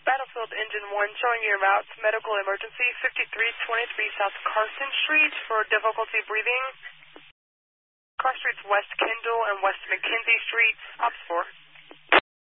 Battlefield Engine 1 showing your route to medical emergency 5323 South Carson Street for difficulty breathing. Cross Streets West Kendall and West McKenzie Streets, Ops 4.